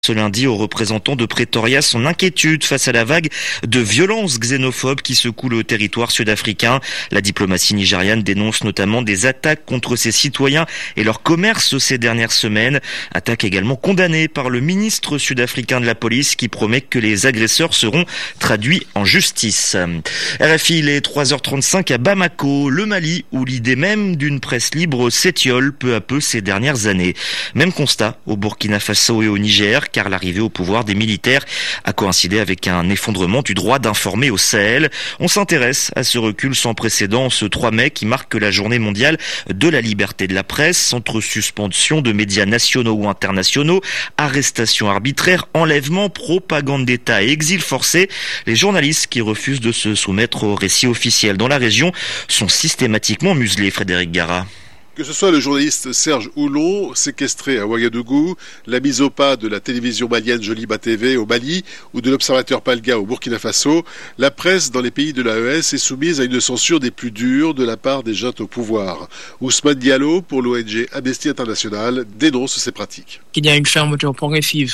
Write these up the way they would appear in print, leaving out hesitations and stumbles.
Ce lundi, aux représentants de Pretoria son inquiétude face à la vague de violences xénophobes qui secoue le territoire sud-africain. La diplomatie nigériane dénonce notamment des attaques contre ses citoyens et leur commerce ces dernières semaines. Attaques également condamnées par le ministre sud-africain de la police qui promet que les agresseurs seront traduits en justice. RFI, il est 3h35 à Bamako, le Mali, où l'idée même d'une presse libre s'étiole peu à peu ces dernières années. Même constat au Burkina Faso et au Niger, car l'arrivée au pouvoir des militaires a coïncidé avec un effondrement du droit d'informer au Sahel. On s'intéresse à ce recul sans précédent ce 3 mai qui marque la journée mondiale de la liberté de la presse, entre suspension de médias nationaux ou internationaux, arrestations arbitraires, enlèvements, propagande d'État et exil forcé. Les journalistes qui refusent de se soumettre aux récits officiels dans la région sont systématiquement muselés. Frédéric Gara. Que ce soit le journaliste Serge Oulon, séquestré à Ouagadougou, la mise au pas de la télévision malienne Joliba TV au Mali ou de l'Observateur Palga au Burkina Faso, la presse dans les pays de l'AES est soumise à une censure des plus dures de la part des juntes au pouvoir. Ousmane Diallo, pour l'ONG Amnesty International, dénonce ces pratiques. Il y a une fermeture progressive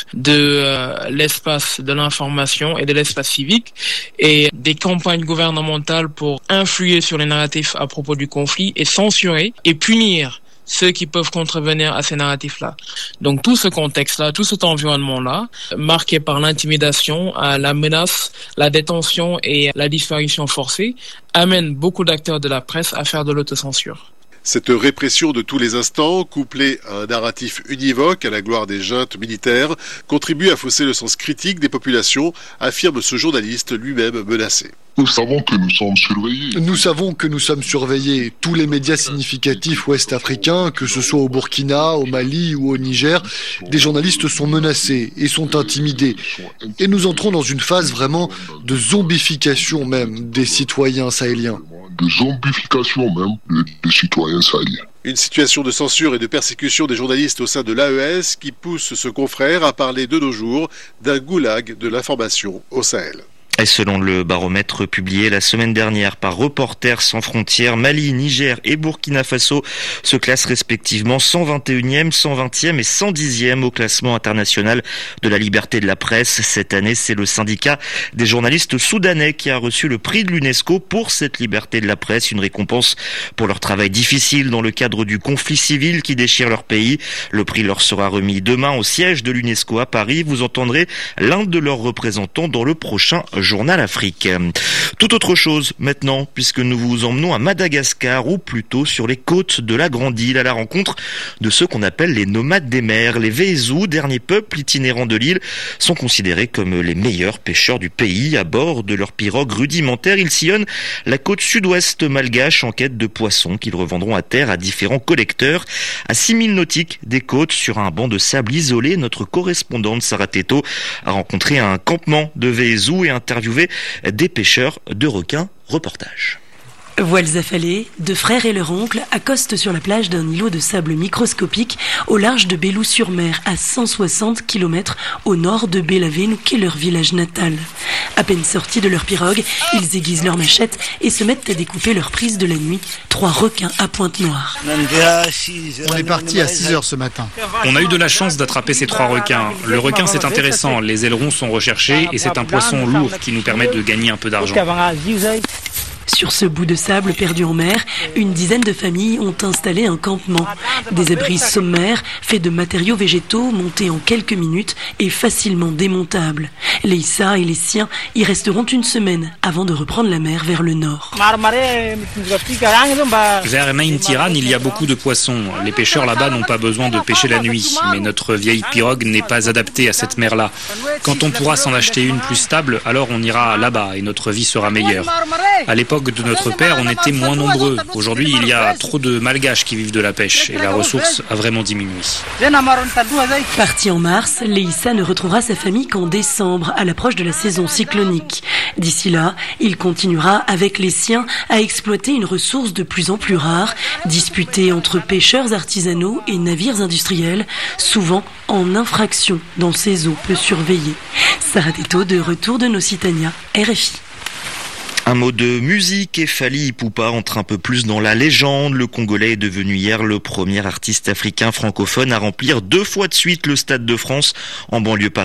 de l'espace de l'information et de l'espace civique et des campagnes gouvernementales pour influer sur les narratifs à propos du conflit et censurer et punir ceux qui peuvent contrevenir à ces narratifs-là. Donc tout ce contexte-là, tout cet environnement-là, marqué par l'intimidation, la menace, la détention et la disparition forcée, amène beaucoup d'acteurs de la presse à faire de l'autocensure. Cette répression de tous les instants, couplée à un narratif univoque à la gloire des juntes militaires, contribue à fausser le sens critique des populations, affirme ce journaliste lui-même menacé. Nous savons que nous sommes surveillés. Nous savons que nous sommes surveillés. Tous les médias significatifs ouest-africains, que ce soit au Burkina, au Mali ou au Niger, des journalistes sont menacés et sont intimidés. Et nous entrons dans une phase vraiment de zombification même des citoyens sahéliens. De zombification même des citoyens sahéliens. Une situation de censure et de persécution des journalistes au sein de l'AES qui pousse ce confrère à parler de nos jours d'un goulag de l'information au Sahel. Et selon le baromètre publié la semaine dernière par Reporters sans frontières, Mali, Niger et Burkina Faso se classent respectivement 121e, 120e et 110e au classement international de la liberté de la presse. Cette année, c'est le syndicat des journalistes soudanais qui a reçu le prix de l'UNESCO pour cette liberté de la presse, une récompense pour leur travail difficile dans le cadre du conflit civil qui déchire leur pays. Le prix leur sera remis demain au siège de l'UNESCO à Paris. Vous entendrez l'un de leurs représentants dans le prochain Journal Afrique. Tout autre chose maintenant, puisque nous vous emmenons à Madagascar, ou plutôt sur les côtes de la Grande Île, à la rencontre de ceux qu'on appelle les nomades des mers. Les Vézous, dernier peuple itinérant de l'île, sont considérés comme les meilleurs pêcheurs du pays. À bord de leurs pirogues rudimentaires, ils sillonnent la côte sud-ouest malgache en quête de poissons qu'ils revendront à terre à différents collecteurs. À 6000 nautiques des côtes, sur un banc de sable isolé, notre correspondante Sarah Teto a rencontré un campement de Vézous et interviewé des pêcheurs de requins. Reportage. Voiles affalées, deux frères et leur oncle accostent sur la plage d'un îlot de sable microscopique au large de Belou-sur-Mer, à 160 km au nord de Belavenu, qui est leur village natal. À peine sortis de leur pirogue, ils aiguisent leurs machettes et se mettent à découper leur prise de la nuit. 3 requins à pointe noire. On est parti à 6h ce matin. On a eu de la chance d'attraper ces 3 requins. Le requin, c'est intéressant, les ailerons sont recherchés et c'est un poisson lourd qui nous permet de gagner un peu d'argent. Sur ce bout de sable perdu en mer, une dizaine de familles ont installé un campement. Des abris sommaires faits de matériaux végétaux montés en quelques minutes et facilement démontables. Leïssa et les siens y resteront une semaine avant de reprendre la mer vers le nord. Vers Maintiran, il y a beaucoup de poissons. Les pêcheurs là-bas n'ont pas besoin de pêcher la nuit, mais notre vieille pirogue n'est pas adaptée à cette mer-là. Quand on pourra s'en acheter une plus stable, alors on ira là-bas et notre vie sera meilleure. À l'époque de notre père, on était moins nombreux. Aujourd'hui, il y a trop de malgaches qui vivent de la pêche et la ressource a vraiment diminué. Parti en mars, Leïssa ne retrouvera sa famille qu'en décembre, à l'approche de la saison cyclonique. D'ici là, il continuera avec les siens à exploiter une ressource de plus en plus rare, disputée entre pêcheurs artisanaux et navires industriels, souvent en infraction dans ces eaux peu surveillées. Sarah Teto, de retour de Nocitania, RFI. Un mot de musique et Fally Ipupa entre un peu plus dans la légende. Le Congolais est devenu hier le premier artiste africain francophone à remplir 2 fois de suite le Stade de France en banlieue parisienne.